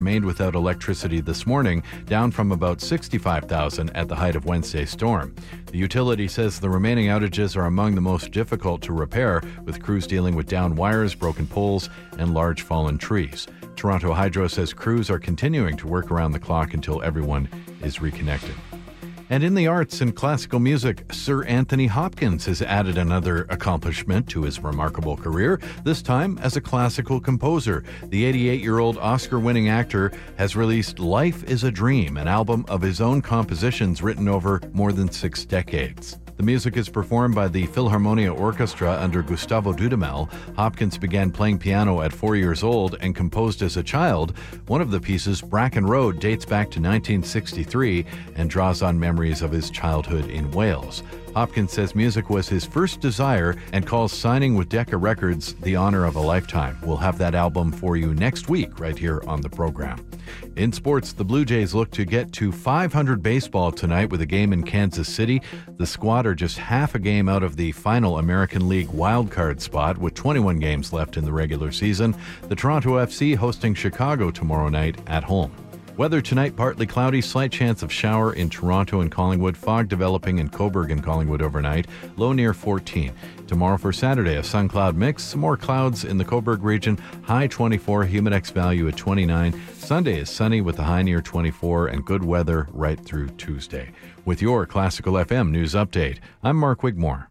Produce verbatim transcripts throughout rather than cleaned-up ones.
remained without electricity this morning, down from about sixty-five thousand at the height of Wednesday's storm. The utility says the remaining outages are among the most difficult to repair, with crews dealing with downed wires, broken poles, and large fallen trees. Toronto Hydro says crews are continuing to work around the clock until everyone is reconnected. And in the arts and classical music, Sir Anthony Hopkins has added another accomplishment to his remarkable career, this time as a classical composer. The eighty-eight-year-old Oscar-winning actor has released Life is a Dream, an album of his own compositions written over more than six decades. The music is performed by the Philharmonia Orchestra under Gustavo Dudamel. Hopkins began playing piano at four years old and composed as a child. One of the pieces, Bracken Road, dates back to nineteen sixty-three and draws on memories of his childhood in Wales. Hopkins says music was his first desire and calls signing with Decca Records the honor of a lifetime. We'll have that album for you next week right here on the program. In sports, the Blue Jays look to get to five hundred baseball tonight with a game in Kansas City. The squad are just half a game out of the final American League wildcard spot with twenty-one games left in the regular season. The Toronto F C hosting Chicago tomorrow night at home. Weather tonight, partly cloudy, slight chance of shower in Toronto and Collingwood, fog developing in Cobourg and Collingwood overnight, low near fourteen. Tomorrow for Saturday, a sun-cloud mix, some more clouds in the Cobourg region, high twenty-four, humidex value at twenty-nine. Sunday is sunny with a high near twenty-four and good weather right through Tuesday. With your Classical F M news update, I'm Mark Wigmore.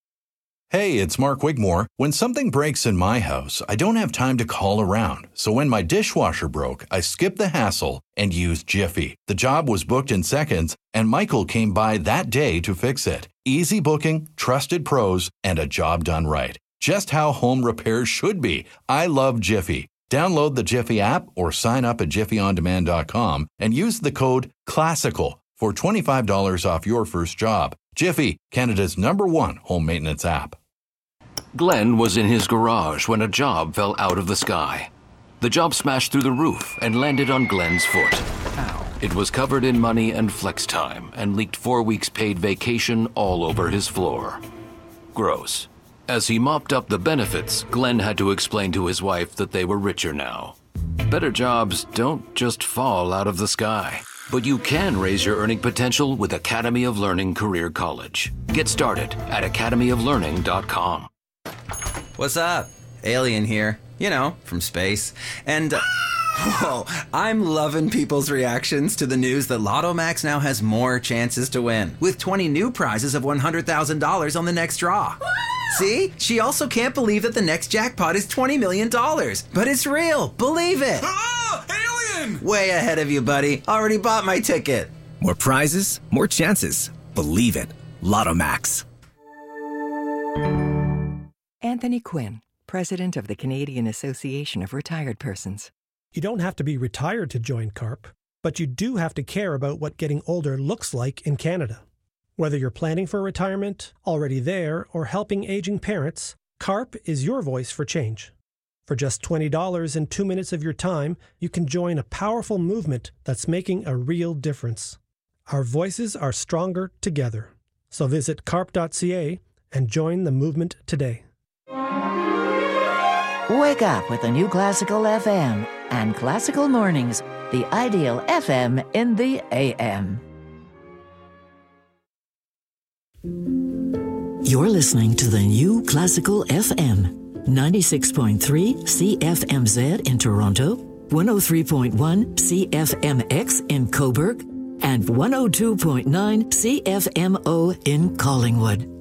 Hey, it's Mark Wigmore. When something breaks in my house, I don't have time to call around. So when my dishwasher broke, I skipped the hassle and used Jiffy. The job was booked in seconds, and Michael came by that day to fix it. Easy booking, trusted pros, and a job done right. Just how home repairs should be. I love Jiffy. Download the Jiffy app or sign up at jiffy on demand dot com and use the code CLASSICAL for twenty-five dollars off your first job. Jiffy, Canada's number one home maintenance app. Glenn was in his garage when a job fell out of the sky. The job smashed through the roof and landed on Glenn's foot. Ow. It was covered in money and flex time and leaked four weeks paid vacation all over his floor. Gross. As he mopped up the benefits, Glenn had to explain to his wife that they were richer now. Better jobs don't just fall out of the sky. But you can raise your earning potential with Academy of Learning Career College. Get started at academy of learning dot com. What's up? Alien here. You know, from space. And, uh, whoa, I'm loving people's reactions to the news that Lotto Max now has more chances to win, with twenty new prizes of one hundred thousand dollars on the next draw. See? She also can't believe that the next jackpot is twenty million dollars. But it's real. Believe it. Ah! Alien! Way ahead of you, buddy. Already bought my ticket. More prizes, more chances. Believe it. Lotto Max. Anthony Quinn, President of the Canadian Association of Retired Persons. You don't have to be retired to join CARP, but you do have to care about what getting older looks like in Canada. Whether you're planning for retirement, already there, or helping aging parents, CARP is your voice for change. For just twenty dollars and two minutes of your time, you can join a powerful movement that's making a real difference. Our voices are stronger together. So visit carp dot c a and join the movement today. Wake up with the new Classical F M and Classical Mornings, the ideal F M in the A M. You're listening to the new Classical F M, ninety-six point three C F M Z in Toronto, one oh three point one C F M X in Cobourg, and one oh two point nine C F M O in Collingwood.